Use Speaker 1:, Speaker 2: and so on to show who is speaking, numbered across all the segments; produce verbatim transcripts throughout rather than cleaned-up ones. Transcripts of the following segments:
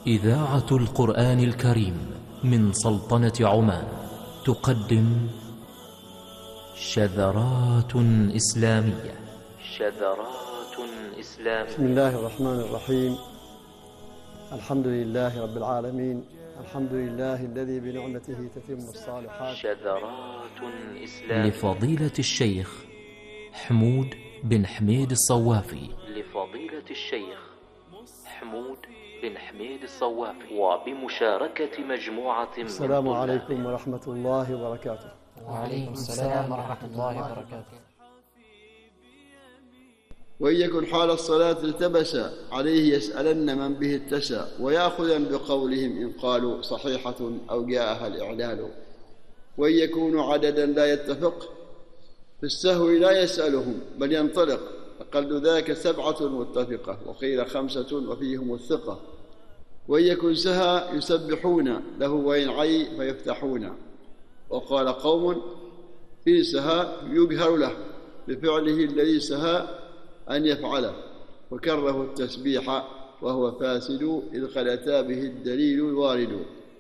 Speaker 1: إذاعة القرآن الكريم من سلطنة عمان تقدم شذرات إسلامية. شذرات إسلامية.
Speaker 2: بسم الله الرحمن الرحيم. الحمد لله رب العالمين، الحمد لله الذي بنعمته تتم الصالحات.
Speaker 1: شذرات إسلامية لفضيلة الشيخ حمود بن حميد الصوافي. لفضيلة الشيخ حمود بن حميد الصوافي وبمشاركة مجموعة من
Speaker 2: السلام عليكم ورحمة الله وبركاته.
Speaker 3: وعليكم السلام ورحمة الله وبركاته.
Speaker 4: وإن يكن حال الصلاة التبس عليه يسألن من به اتسى، ويأخذا بقولهم إن قالوا صحيحة أو جاءها الإعلال. وإن يكونوا عددا لا يتفق في السهو لا يسألهم بل ينطلق، أقل ذاك سبعة متفقة وقيل خمسة وفيهم الثقة. وإن يكن سهى يسبحون له وإن عي فيفتحون. وقال قوم في سهى يجهر له بفعله الذي سهى أن يفعله، وكره التسبيح وهو فاسد إذ قد أتى به الدليل الوارد.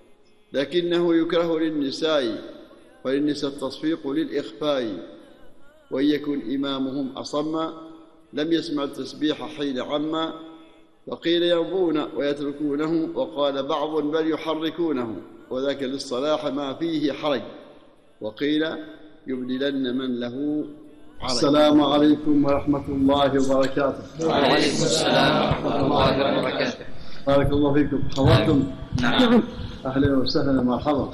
Speaker 4: لكنه يكره للنساء وللنساء التصفيق للإخفاء. وإن يكن إمامهم أصم لم يسمع التسبيح حين عما، وقيل يرضون ويتركونه، وقال بعض بل يحركونه، وذاك للصلاح ما فيه حرج. وقيل يبدلن من له عرج.
Speaker 2: السلام عليكم ورحمة الله وبركاته.
Speaker 3: وعليكم السلام ورحمة الله وبركاته.
Speaker 2: بارك الله فيكم. حضرتم؟
Speaker 3: نعم.
Speaker 2: أهلا وسهلا مرحبا.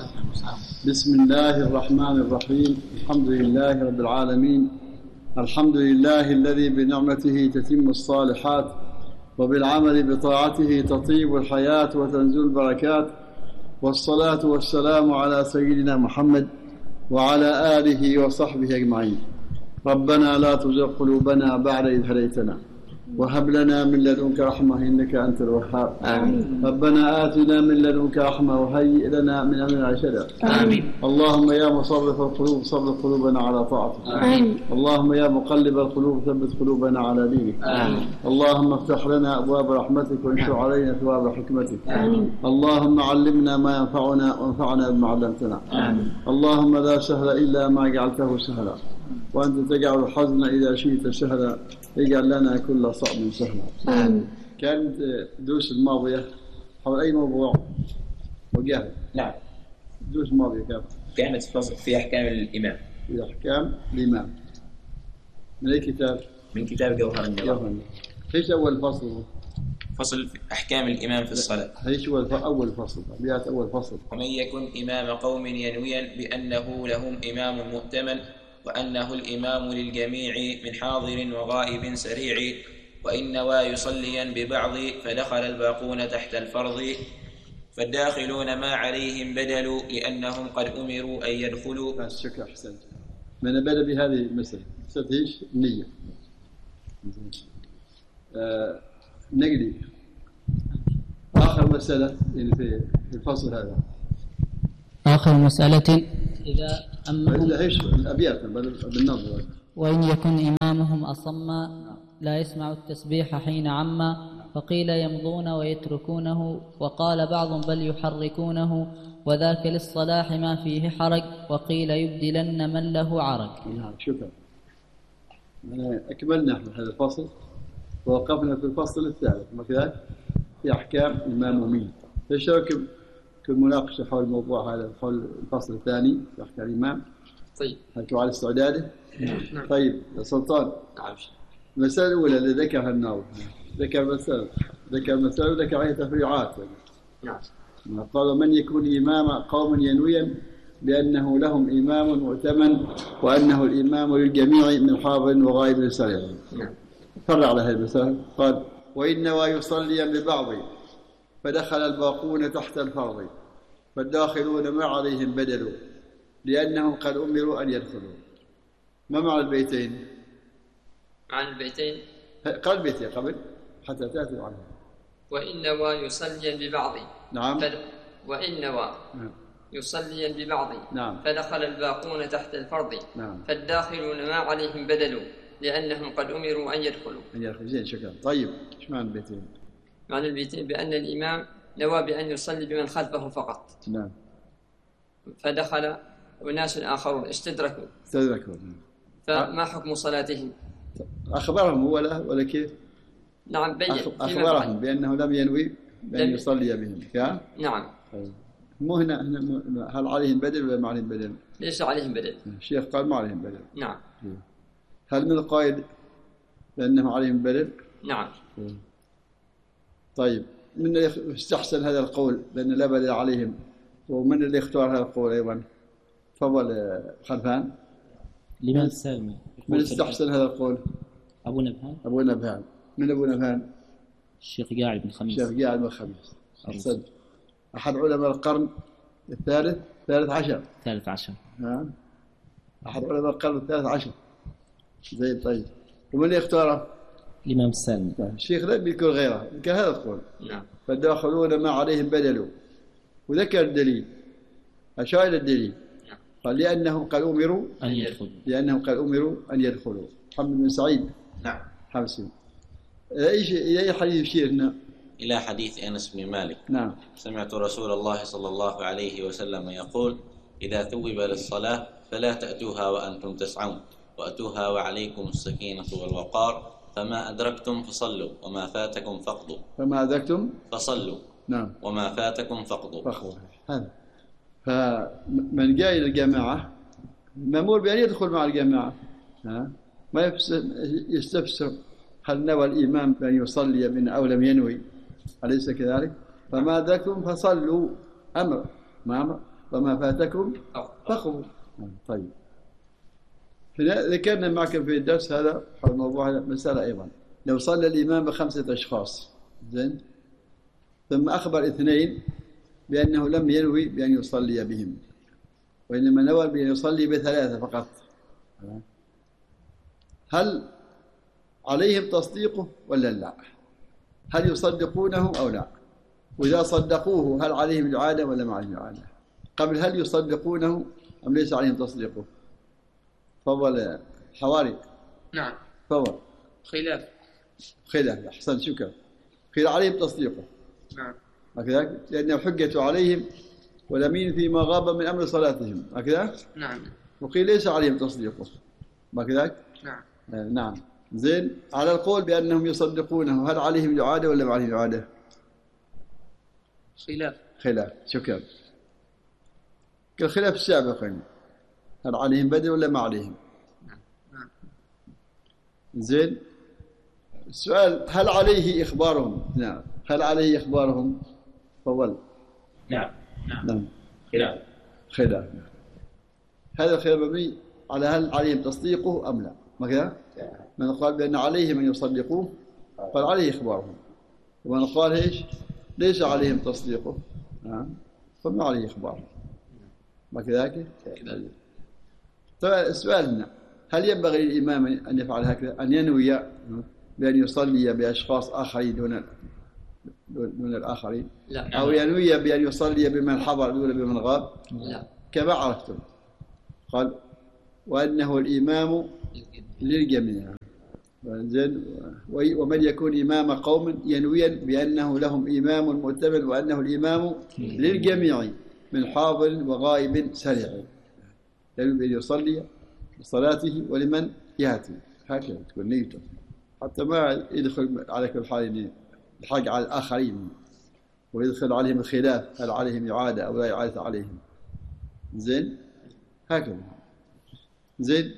Speaker 2: بسم الله الرحمن الرحيم. الحمد لله رب العالمين، الحمد لله الذي بنعمته تتم الصالحات، وبالعمل بطاعته تطيب الحياة وتنزل البركات. والصلاة والسلام على سيدنا محمد وعلى آله وصحبه أجمعين. ربنا لا تزغ قلوبنا بعد إذ هديتنا، وهب لنا من لدنك رحمة إنك أنت الوهاب.
Speaker 3: آمين.
Speaker 2: ربنا آتنا من لدنك رحمة وهيئ لنا من أمرنا رشدا.
Speaker 3: آمين.
Speaker 2: اللهم يا مصرف القلوب صرف قلوبنا على طاعتك.
Speaker 3: آمين.
Speaker 2: اللهم يا مقلب القلوب ثبت قلوبنا على دينك.
Speaker 3: آمين.
Speaker 2: اللهم افتح لنا أبواب رحمتك وانشر علينا ثواب حكمتك.
Speaker 3: آمين.
Speaker 2: اللهم علمنا ما ينفعنا وانفعنا بما علمتنا.
Speaker 3: آمين.
Speaker 2: اللهم لا سهل إلا ما جعلته سهلا، وأنت تجعل الحزن إذا شئت سهلا، اجعل لنا كل صعب سهلا.
Speaker 3: آمين.
Speaker 2: كانت الدروس الماضية حول أي موضوع وجاهد؟
Speaker 5: نعم.
Speaker 2: الدروس الماضية كانت
Speaker 5: كانت فصل في أحكام الإمام،
Speaker 2: في أحكام الإمام من أي كتاب؟
Speaker 5: من كتاب جوهر النظام.
Speaker 2: ايش أول فصل؟
Speaker 5: فصل في أحكام الإمام في الصلاة.
Speaker 2: ايش هو أول فصل؟ أبيات أول فصل.
Speaker 5: ومن يكن إمام قوم ينويا بأنه لهم إمام مؤتمن، وأنه الإمام للجميع من حاضر وغائب سريع، وإن نوى يصليا ببعض فدخل الباقون تحت الفرض، فالداخلون ما عليهم بدلوا لأنهم قد أمروا أن يدخلوا.
Speaker 2: الشكر، أحسنت. من بدأ بهذه المسألة ستعيش النية. آه نقدي آخر مسألة يعني في الفصل هذا.
Speaker 6: آخر مسألة إذا أمهم
Speaker 2: إيش الأبيات بالنظر.
Speaker 6: وإن يكن إمامهم أصم لا يسمع التسبيح حين عما، فقيل يمضون ويتركونه، وقال بعض بل يحركونه، وذاك للصلاح ما فيه حرج، وقيل يبدلن من له عرج.
Speaker 2: نعم، شكرا. أكملنا هذا الفصل ووقفنا في الفصل الثالث وكذلك في أحكام المأمومين. ايش رأيكم في المناقشة حول الموضوع هذا، حول الفصل الثاني في أحكام الإمام؟
Speaker 3: طيب.
Speaker 2: هل على استعداده؟
Speaker 3: نعم.
Speaker 2: طيب يا سلطان.
Speaker 3: نعم.
Speaker 2: المسألة الأولى اللي ذكرها الناظم، ذكر مسألة ذكر مسألة وذكر عليها تفريعات.
Speaker 3: نعم.
Speaker 2: قال من يكون إمام قوم ينويا بأنه لهم إمام مؤتمن، وأنه الإمام للجميع من حاضر وغائب سريع.
Speaker 3: نعم.
Speaker 2: فرع على هذه المسألة. قال وإن نوى يصليا ببعض فدخل الباقون تحت الفرض، فالداخلون ما عليهم بدلوا لأنهم قد أمروا أن يدخلوا. ما معنى البيتين؟
Speaker 7: معنى البيتين
Speaker 2: قال بيتين قبل حتى تأتوا عنه.
Speaker 7: وإن نوى يصليا ببعض.
Speaker 2: نعم.
Speaker 7: فد... وإن نوى
Speaker 2: نعم.
Speaker 7: يصليا ببعض.
Speaker 2: نعم.
Speaker 7: فدخل الباقون تحت الفرض.
Speaker 2: نعم.
Speaker 7: فالداخلون ما عليهم بدلوا لأنهم قد أمروا أن يدخلوا.
Speaker 2: أن يدخلوا. زين، شكرا. طيب إيش معنى البيتين؟
Speaker 7: معنى البيتين بأن الإمام نوى بأن يصلي بمن خلفه فقط،
Speaker 2: نعم،
Speaker 7: فدخل أناس آخرون استدركوا
Speaker 2: استدركوا،
Speaker 7: فما حكم صلاتهم؟
Speaker 2: أخبرهم هو ولا ولا كيف؟
Speaker 7: نعم بين
Speaker 2: أخبرهم بأنه لم ينوي بأن يصلي بهم. كان؟
Speaker 7: نعم.
Speaker 2: مو هنا, هنا هل عليهم بدل ولا ما عليهم بدل؟
Speaker 7: ليس عليهم بدل.
Speaker 2: الشيخ قال ما عليهم بدل.
Speaker 7: نعم.
Speaker 2: هل من القائد بأنه عليهم بدل؟
Speaker 7: نعم.
Speaker 2: طيب من اللي استحسن هذا القول بأن لا بدل عليهم، ومن اللي اختار هذا القول أيضا؟ تفضل خلفان.
Speaker 8: الإمام السالمي.
Speaker 2: من استحسن هذا القول؟
Speaker 8: أبو نبهان.
Speaker 2: أبو نبهان. من أبو نبهان؟
Speaker 8: الشيخ قاعد بن خميس.
Speaker 2: الشيخ قاعد بن خميس. أحسن. أحد علماء القرن الثالث الثالث عشر.
Speaker 8: الثالث عشر.
Speaker 2: ها. أحد علماء القرن الثالث عشر. زين طيب. ومن اللي اختاره؟
Speaker 8: الإمام السالمي.
Speaker 2: الشيخ لا بيذكر غيره، كان هذا القول.
Speaker 7: نعم.
Speaker 2: فالداخلون ما عليهم بدلوا، وذكر الدليل، أشار إلى الدليل. قال لأنهم قد أمروا
Speaker 8: أن يدخلوا.
Speaker 2: لأنهم قد أمروا أن يدخلوا. محمد بن سعيد.
Speaker 5: نعم.
Speaker 2: حمسين. إيش أي حديث يشير هنا؟
Speaker 9: إلى حديث أنس بن مالك.
Speaker 2: نعم.
Speaker 9: سمعت رسول الله صلى الله عليه وسلم يقول: إذا ثوب للصلاة فلا تأتوها وأنتم تسعون، وأتوها وعليكم السكينة والوقار، فما أدركتم فصلوا وما فاتكم فقضوا.
Speaker 2: فما أدركتم
Speaker 9: فصلوا.
Speaker 2: نعم.
Speaker 9: وما فاتكم فقضوا.
Speaker 2: فقضوا. هذا. فمن جاء إلى الجماعة مأمور بأن يدخل مع الجماعة. ها؟ ما يستفسر هل نوى الإمام بأن يصلي من أو لم ينوي، أليس كذلك؟ فما أدركتم فصلوا، أمر ما أمر، وما فاتكم فقضوا. طيب ذكرنا معكم في الدرس هذا حول موضوع مسألة أيضا. لو صلى الإمام بخمسة أشخاص، زين، ثم أخبر اثنين بأنه لم ينوي بأن يصلي بهم، وإنما نوى بأن يصلي بثلاثة فقط، هل عليهم تصديقه ولا لا؟ هل يصدقونه أو لا؟ وإذا صدقوه هل عليهم الإعادة ولا ما عليهم الإعادة؟ قبل هل يصدقونه أم ليس عليهم تصديقه؟ تفضل حواري.
Speaker 3: نعم.
Speaker 2: تفضل.
Speaker 3: خلاف.
Speaker 2: خلاف. أحسن، شكرا. قيل عليهم تصديقه.
Speaker 3: نعم.
Speaker 2: هكذا، لأنه حجة عليهم والأمين فيما غاب من أمر صلاتهم، هكذا؟
Speaker 3: نعم.
Speaker 2: وقيل ليس عليهم تصديقه، هكذا؟
Speaker 3: نعم.
Speaker 2: آه نعم. زين، على القول بأنهم يصدقونه هل عليهم الإعادة ولا ما عليهم الإعادة؟
Speaker 3: خلاف.
Speaker 2: خلاف، شكرا. كالخلاف السابق، هل عليهم بدل ولا ما عليهم؟
Speaker 3: نعم.
Speaker 2: زين، السؤال هل عليه إخبارهم؟ نعم. هل عليه إخبارهم؟ تفضل.
Speaker 5: نعم.
Speaker 2: نعم. نعم.
Speaker 5: خلاف.
Speaker 2: خلاف. هذا الخلاف مبني على هل عليهم تصديقه أم لا، ما كذا؟ من قال بأن عليهم أن يصدقوه قال عليه إخبارهم، ومن قال إيش؟ ليس عليهم تصديقه، نعم، فما عليه إخبارهم، ما كذاك؟ طيب السؤال هنا، هل ينبغي للإمام أن يفعل هكذا، أن ينوي بأن يصلي بأشخاص آخرين دون دون الآخرين؟
Speaker 7: لا.
Speaker 2: أو ينوي بأن يصلي بمن حضر دون بمن غاب؟
Speaker 7: لا.
Speaker 2: كما عرفتم. قال وأنه الإمام للجميع. ومن يكون إمام قوم ينويا بأنه لهم إمام مؤتمن وأنه الإمام للجميع من حاضر وغائب سريع، ينوي بأن يصلي بصلاته ولمن يأتي، هكذا تكون نيته، حتى ما يدخل على كل حال الحق على الآخرين ويدخل عليهم الخلاف هل عليهم إعادة أو لا إعادة عليهم. زين، هكذا. زين،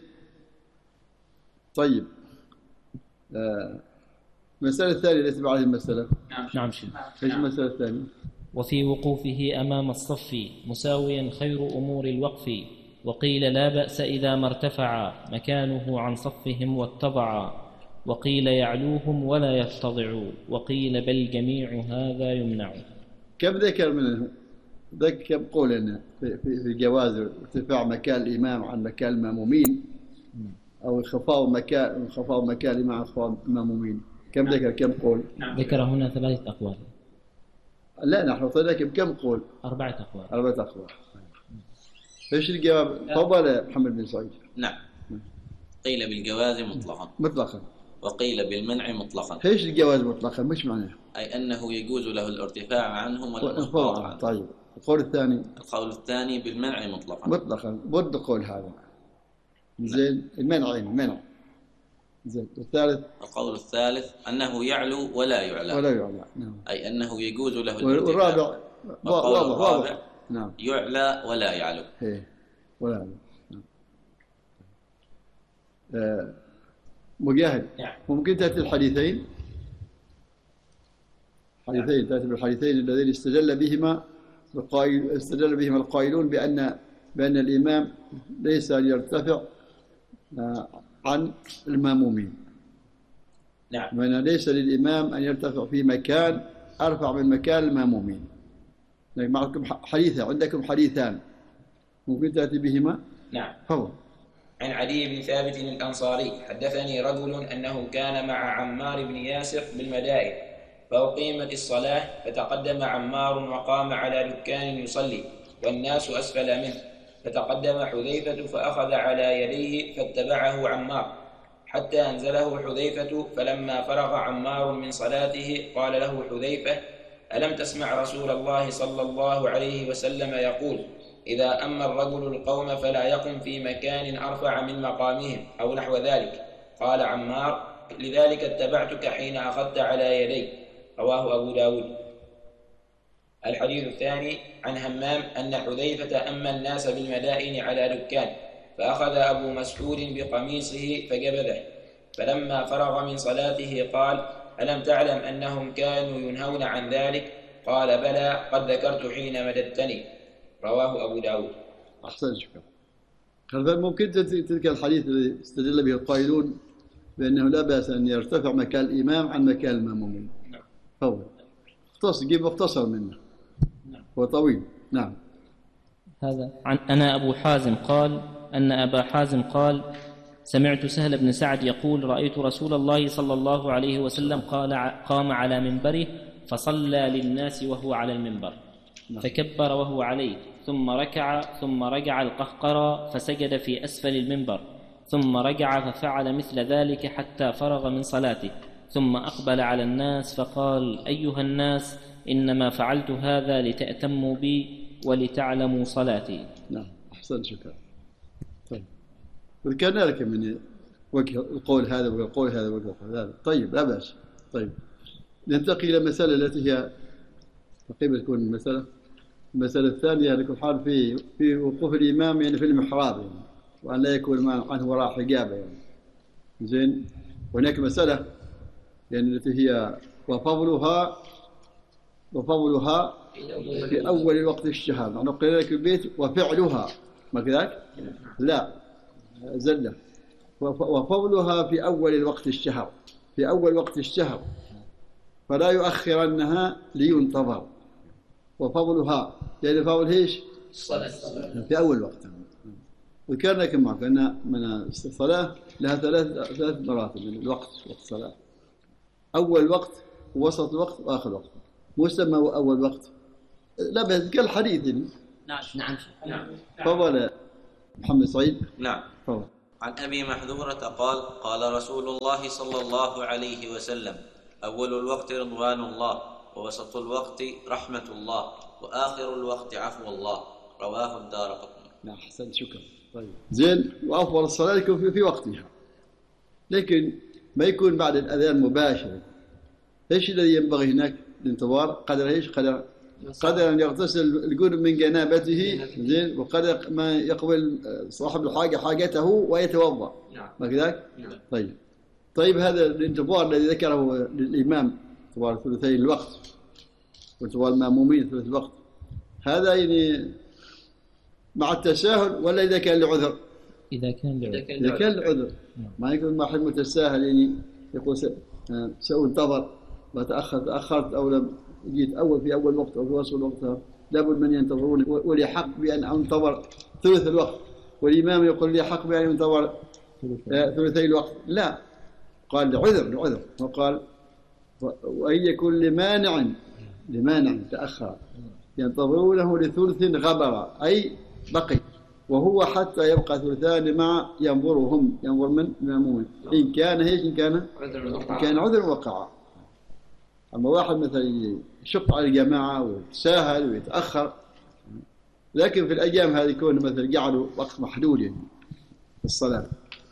Speaker 2: طيب. آه. المسألة الثانية التي بعد المسألة.
Speaker 8: نعم. نعم شيخ.
Speaker 2: ايش المسألة الثانية؟
Speaker 8: وفي وقوفه أمام الصف مساويا خير أمور الوقف، وقيل لا بأس إذا ما ارتفع مكانه عن صفهم واتضع، وقيل يعلوهم ولا يتضع، وقيل بل جميع هذا يمنع.
Speaker 2: كم ذكر منه؟ ذكر كم قول إنه في في جواز ارتفاع مكان الإمام عن مكان المأمومين، أو خفاض مكان خفاض مكان الإمام عن خفاض المأمومين، كم ذكر كم قول؟
Speaker 8: ذكر هنا ثلاثة أقوال.
Speaker 2: لا نحن طلعنا كم قول؟
Speaker 8: أربعة أقوال.
Speaker 2: أربعة أقوال. ايش الجواب؟ تفضل يا محمد بن سعيد.
Speaker 9: نعم. قيل بالجواز مطلقا.
Speaker 2: مطلقا.
Speaker 9: وقيل بالمنع مطلقا.
Speaker 2: ايش الجواز مطلقا؟ مش معناه؟
Speaker 9: أي أنه يجوز له الارتفاع عنهم
Speaker 2: والانخفاض عنهم. طيب القول الثاني؟
Speaker 9: القول الثاني بالمنع مطلقا.
Speaker 2: مطلقا ضد قول هذا. زين المنعين المنع. زين والثالث؟
Speaker 9: القول الثالث أنه يعلو ولا يعلى.
Speaker 2: ولا يعلى نعم.
Speaker 9: أي أنه يجوز له
Speaker 2: الارتفاع. والرابع
Speaker 9: واضح واضح
Speaker 2: نعم.
Speaker 9: يعلى ولا يعلو.
Speaker 2: إيه ولا يعلو. نعم. آه. مجاهد
Speaker 5: نعم.
Speaker 2: ممكن تأتي الحديثين حديثين تأتي بالحديثين اللذين استدل بهما القائل استدل بهما القائلون بأن بأن الإمام ليس ليرتفع عن المامومين.
Speaker 5: نعم.
Speaker 2: بأن ليس للإمام أن يرتفع في مكان أرفع من مكان المامومين. معكم حديثة عندكم حديثان ممكن تأتي بهما.
Speaker 5: نعم.
Speaker 2: فضل.
Speaker 5: عن علي بن ثابت الأنصاري حدثني رجل أنه كان مع عمار بن ياسر بالمدائن فأقيمت الصلاة فتقدم عمار وقام على دكان يصلي والناس أسفل منه فتقدم حذيفة فأخذ على يديه فاتبعه عمار حتى أنزله حذيفة فلما فرغ عمار من صلاته قال له حذيفة ألم تسمع رسول الله صلى الله عليه وسلم يقول إذا أما الرجل القوم فلا يقم في مكان أرفع من مقامهم أو نحو ذلك. قال عمار لذلك اتبعتك حين أخذت على يدي. رواه أبو داود. الحديث الثاني عن همام أن حذيفة أما الناس بالمدائن على دكان فأخذ أبو مسعود بقميصه فجبذه فلما فرغ من صلاته قال ألم تعلم أنهم كانوا ينهون عن ذلك؟ قال بلى قد ذكرت حين مددتني. رواه أبو داود.
Speaker 2: أحسن شكرا. ممكن تلك الحديث الذي استدل به القائلون بأنه لا بأس أن يرتفع مكان الإمام عن مكان المأمومين.
Speaker 5: نعم.
Speaker 2: فضل. اختصر جيب مختصر منه. نعم. هو طويل. نعم.
Speaker 8: هذا عن أنا أبو حازم قال أن أبا حازم قال سمعت سهل بن سعد يقول رأيت رسول الله صلى الله عليه وسلم قال قام على منبره فصلى للناس وهو على المنبر فكبر وهو عليه ثم ركع ثم رجع القهقرى فسجد في أسفل المنبر ثم رجع ففعل مثل ذلك حتى فرغ من صلاته ثم أقبل على الناس فقال أيها الناس إنما فعلت هذا لتأتموا بي ولتعلموا صلاتي.
Speaker 2: نعم أحسن شكرا. طيب وذكرنا لك من وجه القول هذا والقول هذا والقول هذا. طيب لا بأس. طيب ننتقل إلى مسألة التي هي تقريبا تكون المسألة المسألة الثانية أن يكون حال في في وقوف الإمام يعني في المحراب يعني وأن لا يكون عنه وراء حجابه يعني. زين هناك مسألة يعني التي هي وفضلها وفضلها في أول وقت الشهر. نحن قلنا لك البيت وفعلها ما كذلك؟ لا زلة وفضلها في أول الوقت الشهر في أول وقت الشهر فلا يؤخرنها لينتظر. وفضلها يعني فضل ايش؟ في أول وقت. وذكرنا كما قلنا من الصلاة لها ثلاث ثلاث مراتب من الوقت وقت الصلاة. أول وقت ووسط الوقت وآخر وقت. مسمى أول وقت لا بس كالحديث.
Speaker 5: نعم نعم نعم.
Speaker 2: فضل محمد سعيد.
Speaker 9: نعم.
Speaker 2: فضل.
Speaker 9: عن أبي محذورة قال قال رسول الله صلى الله عليه وسلم أول الوقت رضوان الله ووسط الوقت رحمة الله وآخر الوقت عفو الله. رواه الدارقطني.
Speaker 2: نعم أحسن شكرا. طيب زين وأفضل الصلاة يكون في, في وقتها لكن ما يكون بعد الأذان مباشرة. إيش الذي ينبغي هناك الانتظار؟ قدر إيش؟ قدر قدر أن يغتسل الجنب من جنابته زين وقدر ما يقبل صاحب الحاجة حاجته ويتوضأ. ما كذلك؟ طيب طيب هذا الانتظار الذي ذكره للإمام انتظار ثلثي الوقت وانتظار المأمومين ثلث الوقت هذا يعني مع التساهل ولا إذا كان لعذر؟
Speaker 8: إذا كان لعذر.
Speaker 2: إذا كان لعذر ما يكون واحد متساهل يعني يقول سأنتظر وتأخر تأخرت أو لم جيت أول في أول وقت أو في وسط الوقت لابد من ينتظرون ولي حق بأن أنتظر ثلث الوقت والإمام يقول لي حق بأن ينتظر ثلثي الوقت. لا قال لعذر لعذر وقال وأن يكون لمانع لمانع تأخر ينتظرونه لثلث غبر أي بقي وهو حتى يبقى ثلثان مع ينظرهم، ينظر من المأمومين إن كان هيك إن كان إن كان عذر وقع. أما واحد مثلا يشق على الجماعة ويتساهل ويتأخر، لكن في الأيام هذه يكون مثلا جعلوا وقت محدود يعني في الصلاة،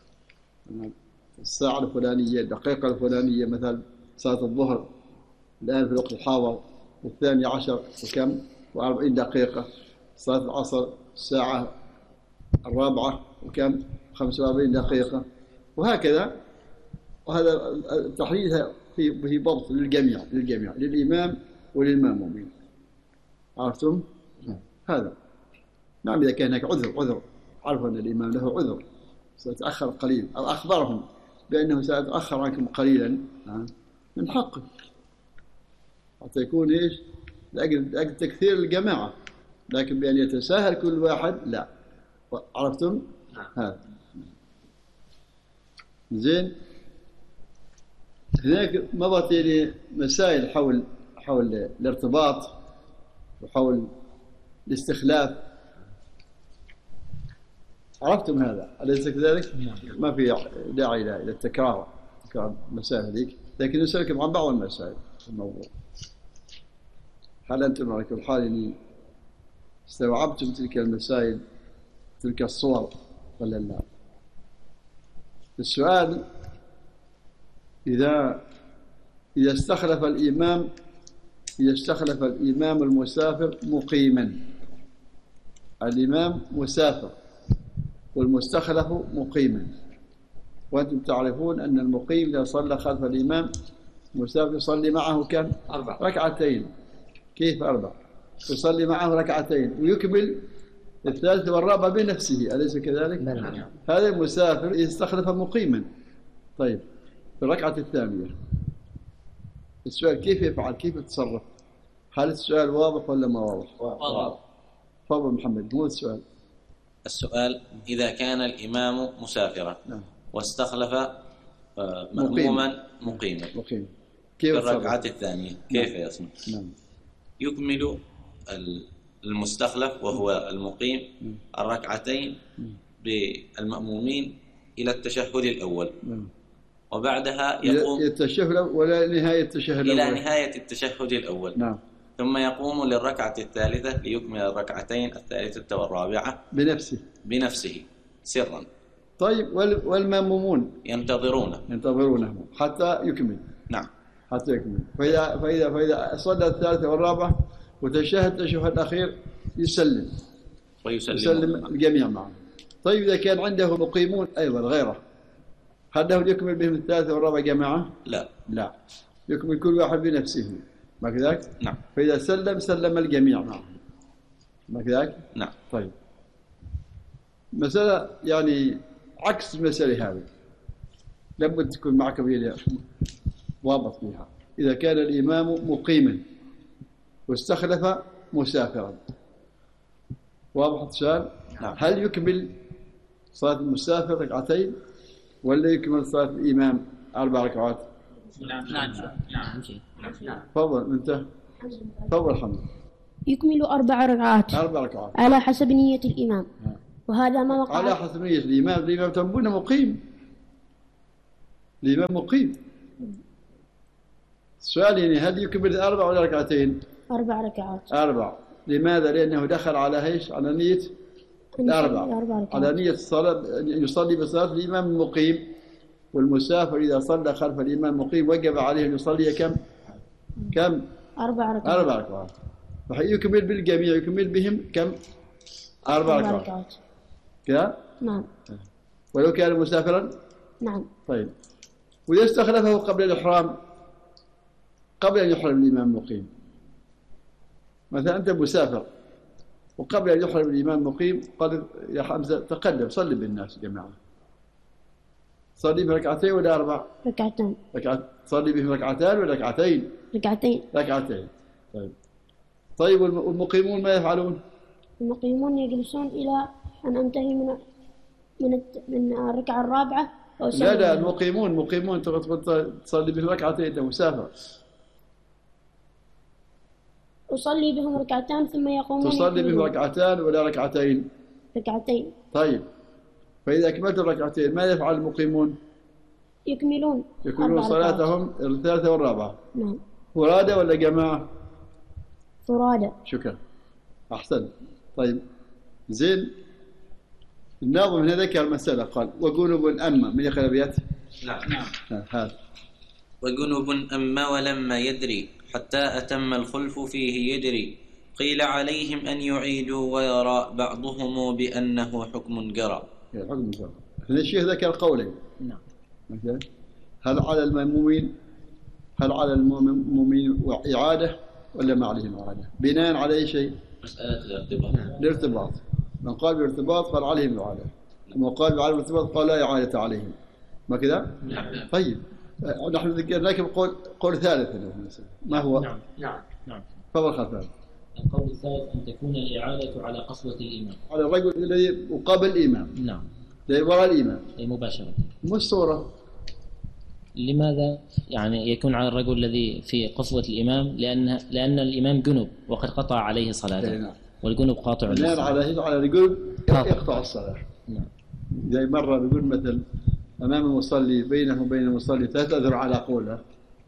Speaker 2: الساعة الفلانية الدقيقة الفلانية، مثلا صلاة الظهر الآن في الوقت الحاضر الثاني عشر وكم وأربعين دقيقة، صلاة العصر الساعة الرابعة وكم خمسة وأربعين دقيقة، وهكذا. وهذا التحديد فيه ضبط للجميع للجميع للإمام وللمأمومين. عرفتم؟ هذا نعم. إذا كان هناك عذر عذر عرفوا أن الإمام له عذر سيتأخر قليلا، أو أخبرهم بأنه سيتأخر عنكم قليلا من حقه حتى يكون إيش لأجل تكثير الجماعة، لكن بأن يتساهل كل واحد لا. عرفتم؟ هذا زين. هناك مضت يعني مسائل حول حول الارتباط وحول الاستخلاف. عرفتم هذا أليس كذلك؟ ما في داعي إلى التكرار تكرار المسائل هذيك، لكن نسألكم عن بعض المسائل في الموضوع. هل أنتم على كل حال يعني استوعبتم تلك المسائل تلك الصور ولا لا؟ السؤال: إذا إذا استخلف الإمام إذا استخلف الإمام المسافر مقيما، الإمام مسافر والمستخلف مقيما، وأنتم تعرفون أن المقيم إذا صلى خلف الإمام المسافر يصلي معه كم؟ أربع ركعتين. كيف أربع؟ يصلي معه ركعتين ويكمل الثالث والرابع بنفسه، أليس كذلك؟ نعم. هذا المسافر يستخلف مقيما. طيب في الركعة الثانية السؤال كيف يفعل؟ كيف يتصرف؟ هل السؤال واضح ولا ما واضح؟ واضح. تفضل محمد، هو السؤال.
Speaker 9: السؤال: إذا كان الإمام مسافرا نعم. واستخلف مأموما مقيما
Speaker 2: مقيم.
Speaker 9: كيف في الركعة الثانية كيف نعم. يصنع؟ نعم. يكمل المستخلف وهو المقيم الركعتين بالمأمومين إلى التشهد الأول نعم. وبعدها يقوم
Speaker 2: التشهد ولا نهاية التشهد
Speaker 9: إلى الأول. نهاية التشهد الأول
Speaker 2: نعم.
Speaker 9: ثم يقوم للركعة الثالثة ليكمل الركعتين الثالثة والرابعة
Speaker 2: بنفسه
Speaker 9: بنفسه سرا.
Speaker 2: طيب والمأمومون
Speaker 9: ينتظرونه
Speaker 2: ينتظرونه حتى يكمل
Speaker 9: نعم
Speaker 2: حتى يكمل. فإذا فإذا فإذا صلى الثالثة والرابعة وتشهد التشهد الأخير يسلم
Speaker 9: ويسلم
Speaker 2: يسلم الجميع معه. طيب إذا كان عنده مقيمون أيضا غيره، هل له يكمل بهم الثالثة والرابعة جماعة؟
Speaker 9: لا
Speaker 2: لا، يكمل كل واحد بنفسه، ما كذلك؟
Speaker 9: نعم.
Speaker 2: فإذا سلم سلم الجميع معه، ما كذلك؟
Speaker 9: نعم.
Speaker 2: طيب مسألة يعني عكس المسألة هذه لابد تكون معك بها واضح فيها. إذا كان الإمام مقيما واستخلف مسافرا، واضح السؤال؟
Speaker 9: نعم.
Speaker 2: هل يكمل صلاة المسافر ركعتين ولا يكمل صلاة الإمام أربع ركعات؟
Speaker 3: نعم نعم
Speaker 2: نعم. تفضل أنت. تفضل حمد.
Speaker 10: يكمل أربع ركعات
Speaker 2: أربع ركعات
Speaker 10: على حسب نية الإمام. نعم. وهذا ما وقع
Speaker 2: على حسب نية الإمام. الإمام تنبون مقيم، الإمام مقيم. السؤال يعني هل يكمل أربع ولا ركعتين؟
Speaker 10: أربع ركعات.
Speaker 2: أربع. لماذا؟ لأنه دخل على ايش؟ على نية الأربع، على نية الصلاة يصلي بصلاة الإمام المقيم. والمسافر إذا صلى خلف الإمام مقيم وجب عليه أن يصلي كم؟ كم؟
Speaker 10: أربع ركعات.
Speaker 2: أربع ركعات. فيكمل بالجميع، يكمل بهم كم؟ أربع ركعات. كذا؟
Speaker 10: نعم.
Speaker 2: ولو كان مسافرا؟
Speaker 10: نعم.
Speaker 2: طيب وإذا استخلفه قبل الإحرام، قبل أن يحرم الإمام المقيم، مثلا أنت مسافر وقبل أن يحرم الإمام المقيم قال يا حمزة تقدم صلي بالناس جماعة، صلي بركعتين ولا أربع؟
Speaker 10: ركعتين.
Speaker 2: ركعت صلي بهم ركعتين ولا ركعتين؟
Speaker 10: ركعتين.
Speaker 2: ركعتين. طيب طيب والمقيمون ما يفعلون؟
Speaker 10: المقيمون يجلسون إلى أن أنتهي من من من الركعة الرابعة.
Speaker 2: لا لا المقيمون مقيمون تصلي بهم ركعتين أنت مسافر.
Speaker 10: أصلي بهم ركعتين ثم يقومون.
Speaker 2: تصلي بهم ركعتان ولا ركعتين؟
Speaker 10: ركعتين.
Speaker 2: طيب، فإذا أكملت الركعتين ماذا يفعل المقيمون؟
Speaker 10: يكملون
Speaker 2: يكملون صلاتهم الثالثة والرابعة.
Speaker 10: نعم.
Speaker 2: فرادى ولا جماعة؟
Speaker 10: فرادى.
Speaker 2: شكرا، أحسن. طيب زين، الناظم هنا ذكر المسألة قال وجنب أما من يقرأ الأبيات؟
Speaker 9: نعم.
Speaker 2: هذا
Speaker 9: وجنب أما ولما يدري حتى أتم الخلف فيه يدري قيل عليهم أن يعيدوا ويرى بعضهم بأنه حكم جرى.
Speaker 2: حكم جرى. هنا الشيخ ذكر قولين.
Speaker 8: نعم.
Speaker 2: مثلا هل على المأمومين هل على المأمومين إعادة ولا ما عليهم إعادة؟ بناء على أي شيء؟
Speaker 9: مسألة الارتباط.
Speaker 2: الارتباط. من قال بالارتباط قال عليهم إعادة، ومن قال بعدم الارتباط قال لا إعادة عليهم. ما كذا؟
Speaker 9: نعم.
Speaker 2: طيب نحن ذكرناك قول قول ثالث هنا ما هو؟
Speaker 8: نعم. نعم. نعم.
Speaker 2: تفضل خلفان.
Speaker 8: القول الثالث أن تكون الإعادة على قصوة الإمام.
Speaker 2: على الرجل الذي مقابل الإمام.
Speaker 8: نعم.
Speaker 2: الذي وراء الإمام.
Speaker 8: أي مباشرة.
Speaker 2: مو الصورة.
Speaker 8: لماذا يعني يكون على الرجل الذي في قصوة الإمام؟ لأن لأن الإمام جنب وقد قطع عليه صلاته.
Speaker 2: نعم.
Speaker 8: والجنب قاطع
Speaker 2: بناء على على الجنب يقطع الصلاة.
Speaker 8: نعم.
Speaker 2: زي مرة بيقول مثل أمام المصلي بينه وبين المصلي ثلاث أذرع على قوله،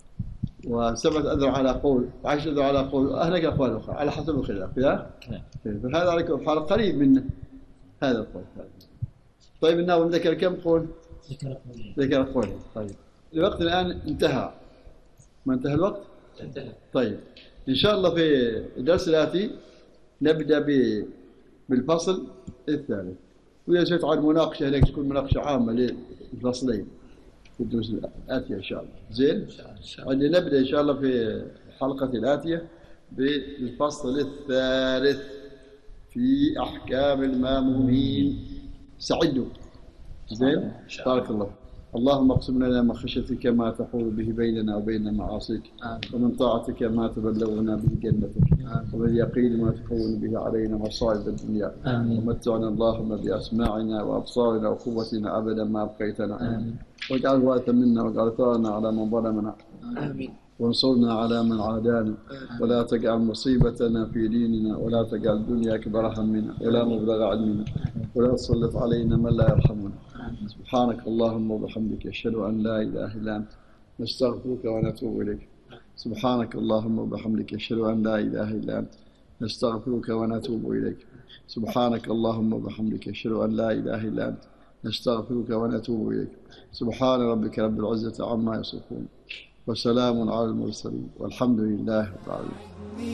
Speaker 2: وسبعة أذرع على قول، وعشرة أذرع على قول، أهلك أقوال أخرى على حسب الخلاف. يا فهذا على كل حال قريب منه هذا القول. طيب الناظم ذكر كم قول؟
Speaker 8: ذكر قولين.
Speaker 2: ذكر قولين. طيب الوقت الآن انتهى. ما انتهى الوقت؟
Speaker 3: انتهى.
Speaker 2: طيب إن شاء الله في الدرس الآتي نبدأ بالفصل الثالث، وإذا شئت عن مناقشة هناك تكون مناقشة عامة للفصلين في الدروس الآتية إن شاء الله. زين؟ عندنا نبدأ إن شاء الله في الحلقة الآتية بالفصل الثالث في أحكام المأمومين. سعدوا. زين؟ بارك الله. اللهم اقسم لنا من خشيتك ما تحول به بيننا وبين معاصيك، ومن طاعتك ما تبلغنا به جنتك، ومن اليقين ما تهون به علينا مصائب الدنيا، ومتعنا اللهم بأسماعنا وأبصارنا وقوتنا أبدا ما أبقيتنا، واجعل وارث منا واجعل ثارنا على من ظلمنا، وانصرنا على من عادانا، ولا تجعل مصيبتنا في ديننا، ولا تجعل الدنيا أكبر همنا ولا مبلغ علمنا، ولا تسلط علينا من لا يرحمنا. سبحانك اللهم وبحمدك أشهد أن لا إله إلا أنت نستغفرك ونتوب إليك. سبحانك اللهم وبحمدك أشهد أن لا إله إلا أنت نستغفرك ونتوب إليك. سبحانك اللهم وبحمدك أشهد أن لا إله إلا أنت نستغفرك ونتوب إليك. سبحان ربك رب العزة عما يصفون، وسلام على المرسلين، والحمد لله رب العالمين.